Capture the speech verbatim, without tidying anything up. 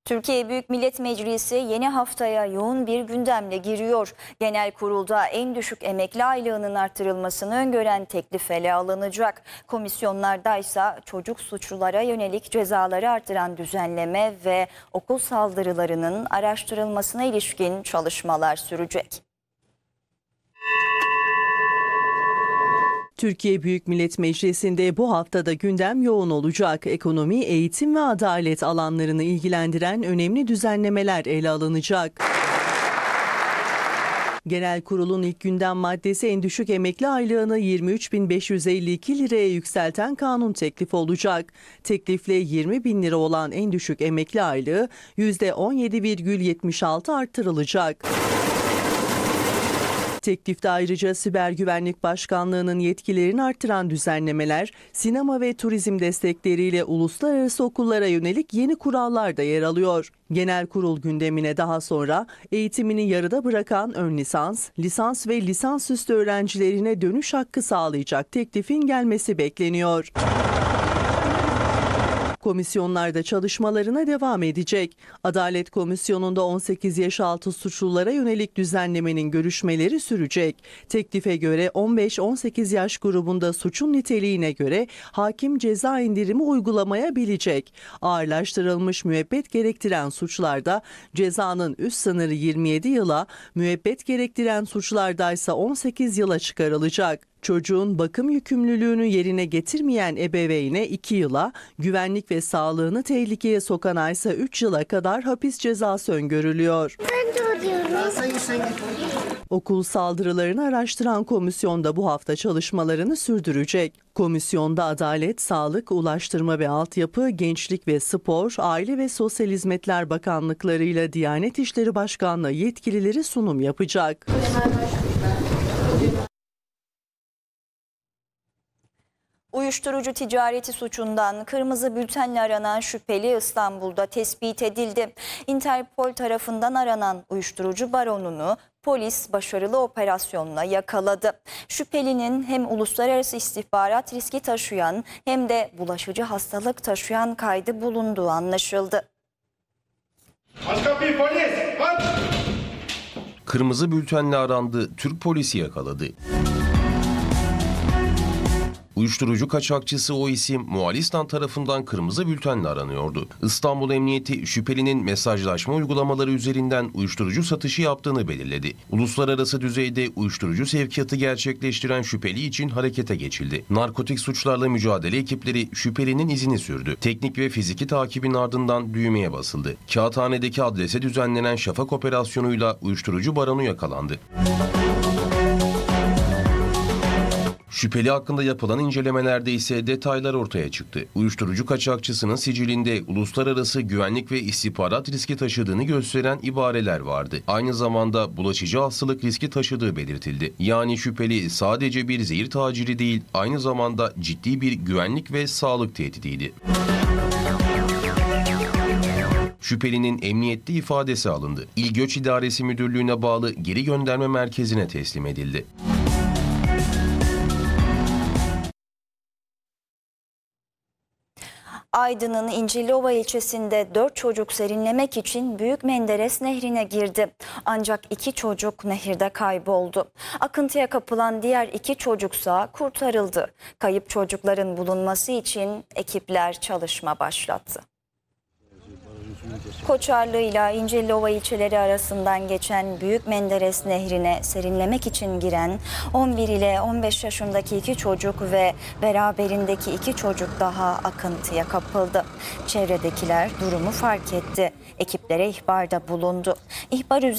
Türkiye Büyük Millet Meclisi yeni haftaya yoğun bir gündemle giriyor. Genel kurulda en düşük emekli aylığının artırılmasını öngören teklif ele alınacak. Komisyonlarda ise çocuk suçlulara yönelik cezaları artıran düzenleme ve okul saldırılarının araştırılmasına ilişkin çalışmalar sürecek. Türkiye Büyük Millet Meclisi'nde bu haftada gündem yoğun olacak. Ekonomi, eğitim ve adalet alanlarını ilgilendiren önemli düzenlemeler ele alınacak. Genel kurulun ilk gündem maddesi en düşük emekli aylığını yirmi üç bin beş yüz elli iki liraya yükselten kanun teklifi olacak. Teklifle yirmi bin lira olan en düşük emekli aylığı yüzde on yedi virgül yetmiş altı artırılacak. Teklifte ayrıca Siber Güvenlik Başkanlığı'nın yetkilerini artıran düzenlemeler, sinema ve turizm destekleriyle uluslararası okullara yönelik yeni kurallar da yer alıyor. Genel kurul gündemine daha sonra eğitimini yarıda bırakan ön lisans, lisans ve lisansüstü öğrencilerine dönüş hakkı sağlayacak teklifin gelmesi bekleniyor. Komisyonlarda çalışmalarına devam edecek. Adalet Komisyonu'nda on sekiz yaş altı suçlulara yönelik düzenlemenin görüşmeleri sürecek. Teklife göre on beş on sekiz yaş grubunda suçun niteliğine göre hakim ceza indirimi uygulamayabilecek. Ağırlaştırılmış müebbet gerektiren suçlarda cezanın üst sınırı yirmi yedi yıla, müebbet gerektiren suçlarda ise on sekiz yıla çıkarılacak. Çocuğun bakım yükümlülüğünü yerine getirmeyen ebeveyne iki yıla, güvenlik ve sağlığını tehlikeye sokana ise üç yıla kadar hapis cezası öngörülüyor. Okul saldırılarını araştıran komisyonda bu hafta çalışmalarını sürdürecek. Komisyonda Adalet, Sağlık, Ulaştırma ve Altyapı, Gençlik ve Spor, Aile ve Sosyal Hizmetler Bakanlıkları ile Diyanet İşleri Başkanlığı yetkilileri sunum yapacak. Uyuşturucu ticareti suçundan kırmızı bültenle aranan şüpheli İstanbul'da tespit edildi. Interpol tarafından aranan uyuşturucu baronunu polis başarılı operasyonla yakaladı. Şüphelinin hem uluslararası istihbarat riski taşıyan hem de bulaşıcı hastalık taşıyan kaydı bulunduğu anlaşıldı. Aç kapıyı polis! Aç! Kırmızı bültenle arandı, Türk polisi yakaladı. Uyuşturucu kaçakçısı o isim Moğolistan tarafından kırmızı bültenle aranıyordu. İstanbul Emniyeti şüphelinin mesajlaşma uygulamaları üzerinden uyuşturucu satışı yaptığını belirledi. Uluslararası düzeyde uyuşturucu sevkiyatı gerçekleştiren şüpheli için harekete geçildi. Narkotik suçlarla mücadele ekipleri şüphelinin izini sürdü. Teknik ve fiziki takibin ardından düğmeye basıldı. Kağıthane'deki adrese düzenlenen Şafak operasyonuyla uyuşturucu baronu yakalandı. Şüpheli hakkında yapılan incelemelerde ise detaylar ortaya çıktı. Uyuşturucu kaçakçısının sicilinde uluslararası güvenlik ve istihbarat riski taşıdığını gösteren ibareler vardı. Aynı zamanda bulaşıcı hastalık riski taşıdığı belirtildi. Yani şüpheli sadece bir zehir taciri değil, aynı zamanda ciddi bir güvenlik ve sağlık tehdidiydi. Şüphelinin emniyette ifadesi alındı. İl Göç İdaresi Müdürlüğü'ne bağlı geri gönderme merkezine teslim edildi. Aydın'ın İncirliova ilçesinde dört çocuk serinlemek için Büyük Menderes Nehri'ne girdi. Ancak iki çocuk nehirde kayboldu. Akıntıya kapılan diğer iki çocuksa kurtarıldı. Kayıp çocukların bulunması için ekipler çalışma başlattı. Koçarlı ile İncirliova ilçeleri arasından geçen Büyük Menderes Nehri'ne serinlemek için giren on bir ile on beş yaşındaki iki çocuk ve beraberindeki iki çocuk daha akıntıya kapıldı. Çevredekiler durumu fark etti. Ekiplere ihbarda bulundu. İhbar üzerine